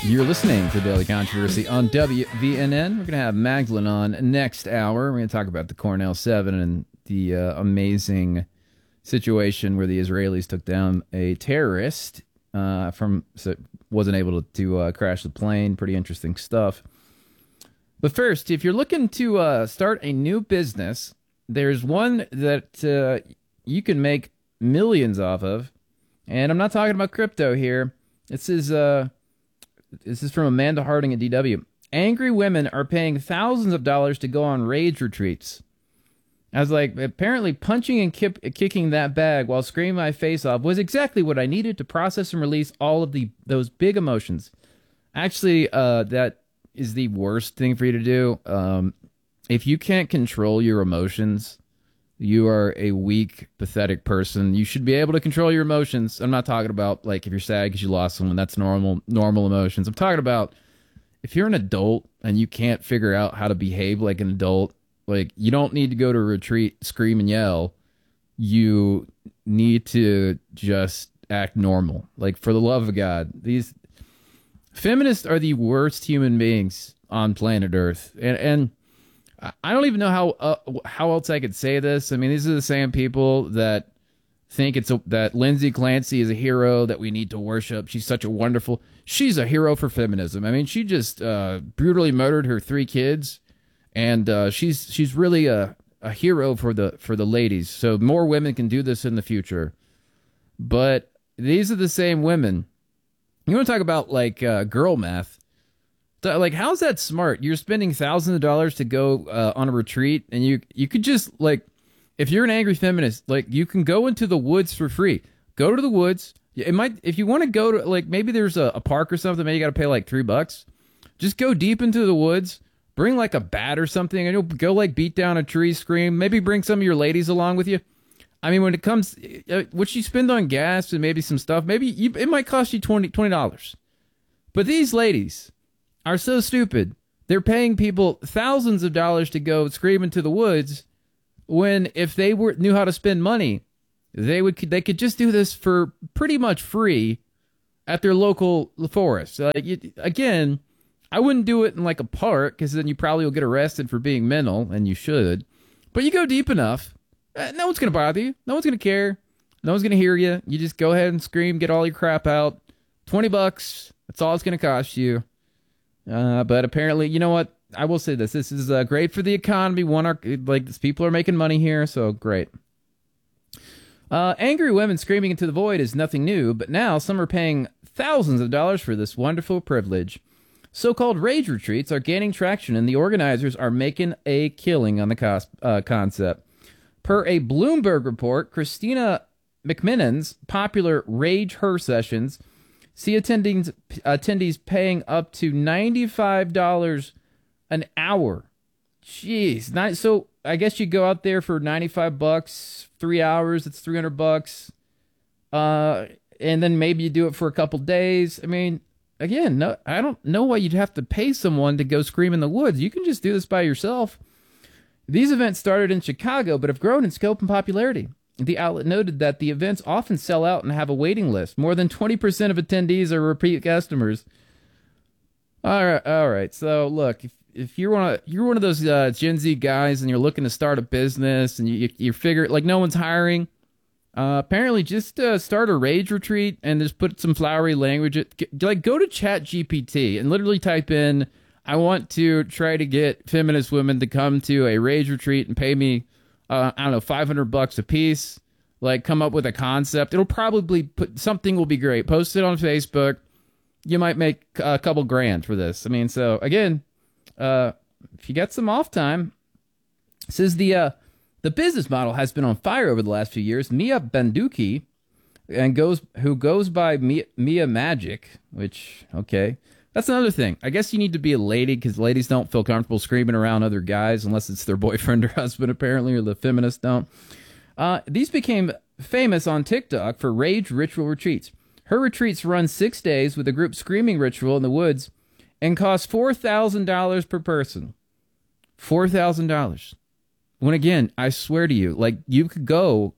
You're listening to Daily Controversy on WVNN. We're going to have Magdalene on next hour. We're going to talk about the Cornell 7 and the amazing situation where the Israelis took down a terrorist wasn't able to crash the plane. Pretty interesting stuff. But first, if you're looking to start a new business, there's one that you can make millions off of. And I'm not talking about crypto here. This is from Amanda Harding at DW. Angry women are paying thousands of dollars to go on rage retreats. I was like, apparently punching and kicking that bag while screaming my face off was exactly what I needed to process and release all of those big emotions. Actually, that is the worst thing for you to do. If you can't control your emotions, you are a weak, pathetic person. You should be able to control your emotions. I'm not talking about, like, if you're sad because you lost someone. That's normal emotions. I'm talking about if you're an adult and you can't figure out how to behave like an adult, like, you don't need to go to a retreat, scream and yell. You need to just act normal. Like, for the love of God. These feminists are the worst human beings on planet Earth. And I don't even know how else I could say this. I mean, these are the same people that think that Lindsay Clancy is a hero that we need to worship. She's she's a hero for feminism. I mean, she just brutally murdered her 3 kids, and she's really a hero for the ladies. So more women can do this in the future. But these are the same women. You want to talk about like girl math? Like, how's that smart? You're spending thousands of dollars to go on a retreat, and you could just, like, if you're an angry feminist, like, you can go into the woods for free. Go to the woods. If you want to go to, like, maybe there's a park or something, maybe you got to pay like $3. Just go deep into the woods, bring like a bat or something, and you'll go like beat down a tree, scream. Maybe bring some of your ladies along with you. I mean, when it comes, what you spend on gas and maybe some stuff, it might cost you $20. But these ladies are so stupid. They're paying people thousands of dollars to go scream into the woods, when if they knew how to spend money, they could just do this for pretty much free at their local forest. Again, I wouldn't do it in like a park, because then you probably will get arrested for being mental, and you should. But you go deep enough, no one's going to bother you. No one's going to care. No one's going to hear you. You just go ahead and scream, get all your crap out. $20, that's all it's going to cost you. But apparently, you know what? I will say this. This is great for the economy. People are making money here, so great. Angry women screaming into the void is nothing new, but now some are paying thousands of dollars for this wonderful privilege. So-called rage retreats are gaining traction, and the organizers are making a killing on the concept. Per a Bloomberg report, Christina McMinnon's popular Rage Her sessions see attendees paying up to $95 an hour. Jeez. So I guess you go out there for $95, 3 hours, it's $300. And then maybe you do it for a couple days. I mean, again, no, I don't know why you'd have to pay someone to go scream in the woods. You can just do this by yourself. These events started in Chicago, but have grown in scope and popularity. The outlet noted that the events often sell out and have a waiting list. More than 20% of attendees are repeat customers. All right. So look, if you're one of those Gen Z guys and you're looking to start a business and you figure like no one's hiring, apparently just start a rage retreat and just put some flowery language. Like, go to ChatGPT and literally type in, "I want to try to get feminist women to come to a rage retreat and pay me, I don't know, $500 a piece." Like, come up with a concept. It'll probably something will be great. Post it on Facebook. You might make a couple grand for this. I mean, so again, if you get some off time, it says the business model has been on fire over the last few years. Mia Banduki, who goes by Mia Magic, which, okay. That's another thing. I guess you need to be a lady, because ladies don't feel comfortable screaming around other guys unless it's their boyfriend or husband, apparently, or the feminists don't. These became famous on TikTok for rage ritual retreats. Her retreats run 6 days with a group screaming ritual in the woods and cost $4,000 per person. $4,000. When again, I swear to you, like, you could go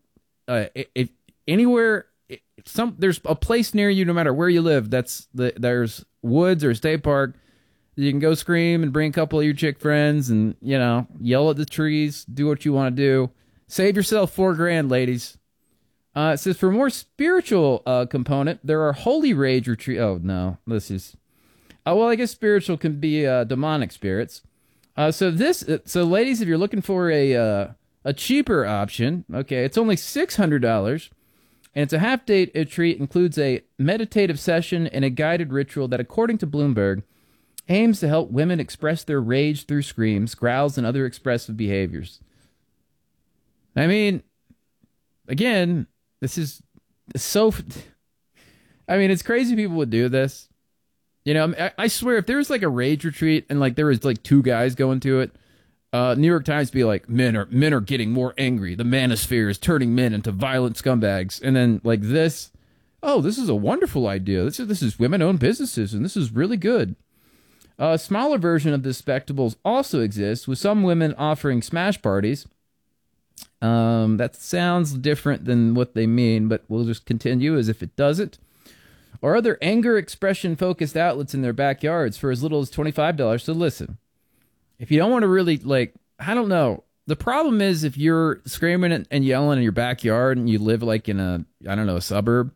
anywhere. There's a place near you, no matter where you live. There's woods or a state park. You can go scream and bring a couple of your chick friends and, yell at the trees, do what you want to do. Save yourself $4,000, ladies. It says for more spiritual component, there are holy rage retreat. Oh, no, this is... well, I guess spiritual can be demonic spirits. So ladies, if you're looking for a cheaper option, okay, it's only $600, and it's a half-day retreat, includes a meditative session and a guided ritual that, according to Bloomberg, aims to help women express their rage through screams, growls, and other expressive behaviors. I mean, again, this is so... I mean, it's crazy people would do this. I swear, if there was like a rage retreat and like there was like 2 guys going to it, New York Times be like, men are getting more angry. The manosphere is turning men into violent scumbags. And then like this, oh, this is a wonderful idea. This is women-owned businesses, and this is really good. A smaller version of this spectacle also exists, with some women offering smash parties. That sounds different than what they mean, but we'll just continue as if it doesn't. Or other anger expression-focused outlets in their backyards for as little as $25. So listen, if you don't want to really, I don't know. The problem is if you're screaming and yelling in your backyard and you live like in a suburb,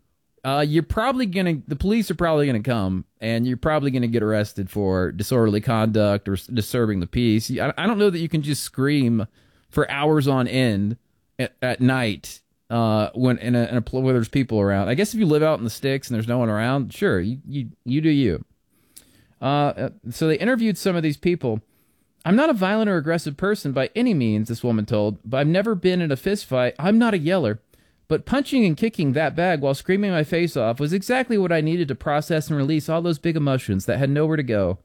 the police are probably going to come, and you're probably going to get arrested for disorderly conduct or disturbing the peace. I don't know that you can just scream for hours on end at night when where there's people around. I guess if you live out in the sticks and there's no one around, sure, you do you. So they interviewed some of these people. I'm not a violent or aggressive person by any means, this woman told, but I've never been in a fist fight. I'm not a yeller. But punching and kicking that bag while screaming my face off was exactly what I needed to process and release all those big emotions that had nowhere to go.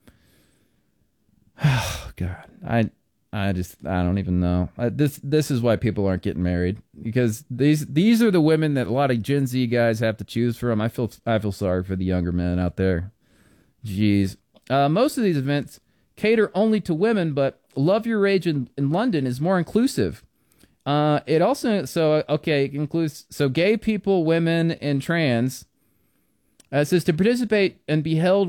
Oh, God. I don't even know. This is why people aren't getting married, because these are the women that a lot of Gen Z guys have to choose from. I feel sorry for the younger men out there. Jeez. Most of these events cater only to women, but Love Your Rage in London is more inclusive. It also, it includes, gay people, women, and trans. It says to participate and be held